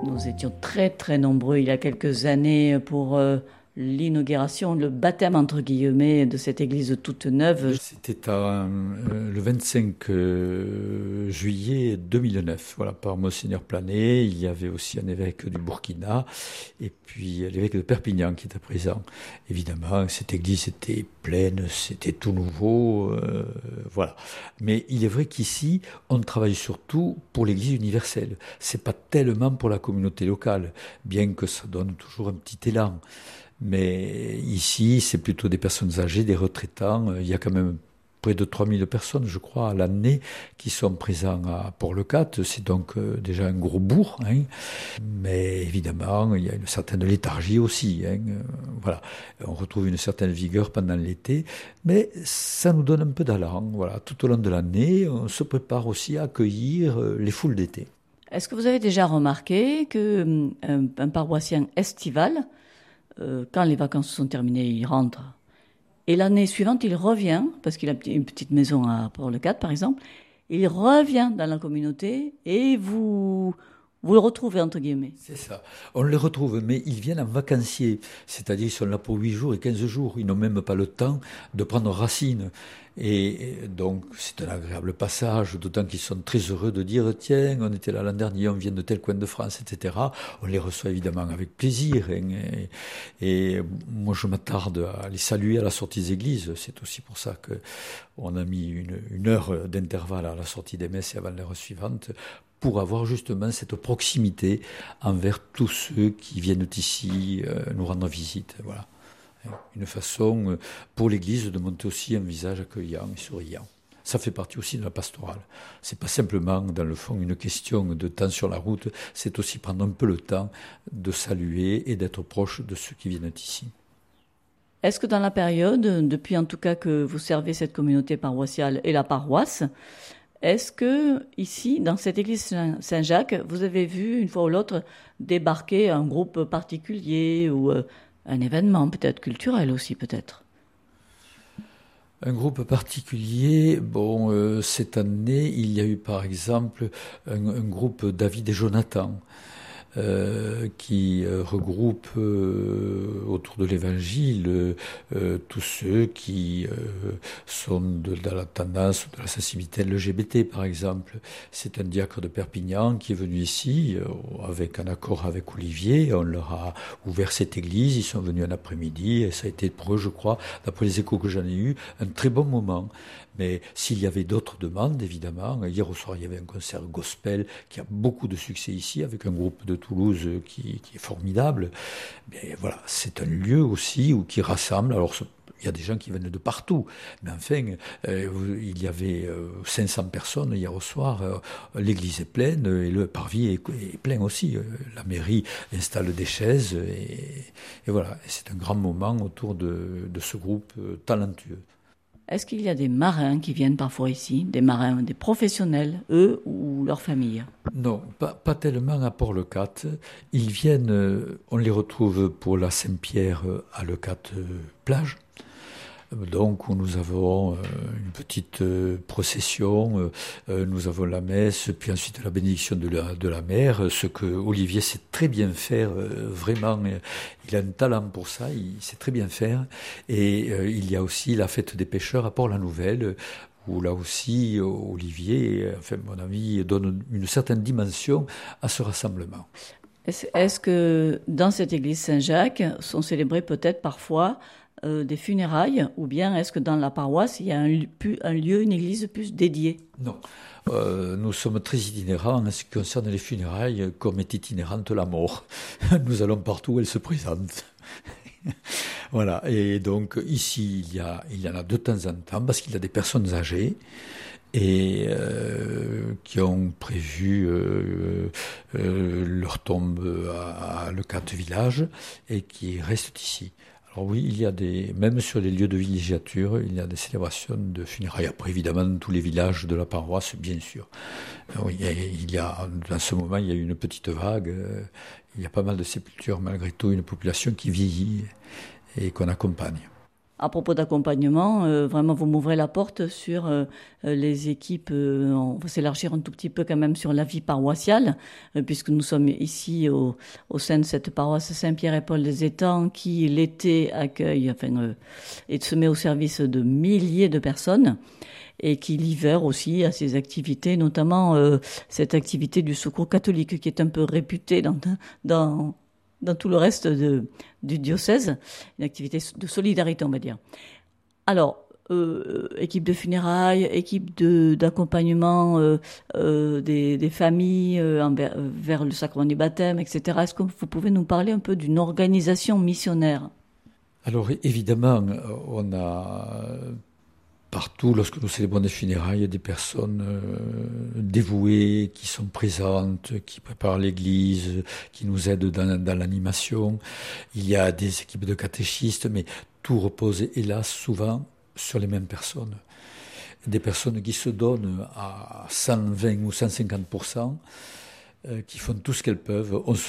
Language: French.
Nous étions très très nombreux il y a quelques années pour l'inauguration, le baptême entre guillemets de cette église toute neuve. C'était le 25 juillet 2009, voilà, par Monseigneur Planet. Il y avait aussi un évêque du Burkina et puis l'évêque de Perpignan qui était présent. Évidemment, cette église était pleine, c'était tout nouveau, voilà. Mais il est vrai qu'ici, on travaille surtout pour l'église universelle. C'est pas tellement pour la communauté locale, bien que ça donne toujours un petit élan. Mais ici, c'est plutôt des personnes âgées, des retraitants. Il y a quand même près de 3000 personnes, je crois, à l'année qui sont présents à Port-le-Cat. C'est donc déjà un gros bourg. Hein. Mais évidemment, il y a une certaine léthargie aussi. Hein. Voilà. On retrouve une certaine vigueur pendant l'été. Mais ça nous donne un peu d'allant. Voilà. Tout au long de l'année, on se prépare aussi à accueillir les foules d'été. Est-ce que vous avez déjà remarqué qu'un paroissien estival, quand les vacances sont terminées, il rentre. Et l'année suivante, il revient, parce qu'il a une petite maison à Port-le-Cat, par exemple, il revient dans la communauté et vous le retrouvez, entre guillemets. C'est ça. On les retrouve, mais ils viennent en vacancier. C'est-à-dire qu'ils sont là pour 8 jours et 15 jours. Ils n'ont même pas le temps de prendre racine. Et donc, c'est un agréable passage, d'autant qu'ils sont très heureux de dire « Tiens, on était là l'an dernier, on vient de tel coin de France, etc. » On les reçoit évidemment avec plaisir. Et moi, je m'attarde à les saluer à la sortie des églises. C'est aussi pour ça qu'on a mis une heure d'intervalle à la sortie des messes et avant l'heure suivante, pour avoir justement cette proximité envers tous ceux qui viennent ici nous rendre visite. Voilà. Une façon pour l'Église de monter aussi un visage accueillant et souriant. Ça fait partie aussi de la pastorale. C'est pas simplement, dans le fond, une question de temps sur la route, c'est aussi prendre un peu le temps de saluer et d'être proche de ceux qui viennent ici. Est-ce que dans la période, depuis en tout cas que vous servez cette communauté paroissiale et la paroisse, est-ce que ici, dans cette église Saint-Jacques, vous avez vu une fois ou l'autre débarquer un groupe particulier ou un événement peut-être culturel aussi peut-être? Un groupe particulier, cette année, il y a eu par exemple un groupe David et Jonathan qui regroupe autour de l'Évangile tous ceux qui sont de la tendance, de la sensibilité LGBT par exemple. C'est un diacre de Perpignan qui est venu ici avec un accord avec Olivier. On leur a ouvert cette église, ils sont venus un après-midi et ça a été pour eux, je crois, d'après les échos que j'en ai eus, un très bon moment. Mais s'il y avait d'autres demandes, évidemment, hier au soir, il y avait un concert gospel qui a beaucoup de succès ici, avec un groupe de Toulouse qui est formidable. Mais voilà, c'est un lieu aussi qui rassemble. Alors, il y a des gens qui viennent de partout. Mais enfin, il y avait 500 personnes hier au soir. L'église est pleine et le parvis est plein aussi. La mairie installe des chaises et voilà. Et c'est un grand moment autour de ce groupe talentueux. Est-ce qu'il y a des marins qui viennent parfois ici, des marins, des professionnels, eux ou leur famille? Non, pas tellement à Port-le-Cat. Ils viennent, on les retrouve pour la Saint-Pierre à Leucat plage. Donc où nous avons une petite procession, nous avons la messe, puis ensuite la bénédiction de la mer, ce que Olivier sait très bien faire, vraiment, il a un talent pour ça, il sait très bien faire. Et il y a aussi la fête des pêcheurs à Port-la-Nouvelle, où là aussi Olivier, enfin mon ami, donne une certaine dimension à ce rassemblement. Est-ce que dans cette église Saint-Jacques sont célébrées peut-être parfois des funérailles, ou bien est-ce que dans la paroisse, il y a un lieu, une église plus dédiée? Non. Nous sommes très itinérants en ce qui concerne les funérailles, comme est itinérante la mort. Nous allons partout où elle se présente. Voilà. Et donc, ici, il y en a de temps en temps, parce qu'il y a des personnes âgées et qui ont prévu leur tombe à Leucat village et qui restent ici. Alors oui, il y a même sur les lieux de villégiature, il y a des célébrations de funérailles. Après, évidemment, dans tous les villages de la paroisse, bien sûr. Oui, dans ce moment, il y a eu une petite vague. Il y a pas mal de sépultures, malgré tout, une population qui vieillit et qu'on accompagne. À propos d'accompagnement, vraiment, vous m'ouvrez la porte sur les équipes. On va s'élargir un tout petit peu quand même sur la vie paroissiale, puisque nous sommes ici au sein de cette paroisse Saint-Pierre et Paul des Étangs, qui l'été accueille, et se met au service de milliers de personnes, et qui l'hiver aussi a ses activités, notamment cette activité du secours catholique, qui est un peu réputée dans tout le reste du diocèse, une activité de solidarité, on va dire. Alors, équipe de funérailles, équipe d'accompagnement des familles vers le sacrement du baptême, etc. Est-ce que vous pouvez nous parler un peu d'une organisation missionnaire? Alors évidemment, on a partout, lorsque nous célébrons des funérailles, des personnes dévouées qui sont présentes, qui préparent l'église, qui nous aident dans l'animation. Il y a des équipes de catéchistes, mais tout repose, hélas, souvent sur les mêmes personnes. Des personnes qui se donnent à 120 ou 150%, qui font tout ce qu'elles peuvent. On